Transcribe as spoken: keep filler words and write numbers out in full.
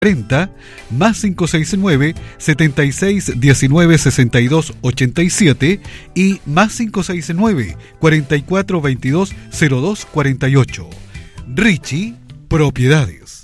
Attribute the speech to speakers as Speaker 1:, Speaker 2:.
Speaker 1: cuarenta, más cinco seis nueve, setenta y seis, diecinueve, sesenta y dos, ochenta y siete y más cinco seis nueve, cuarenta y cuatro, veintidós, cero dos, cuarenta y ocho. Richie Propiedades.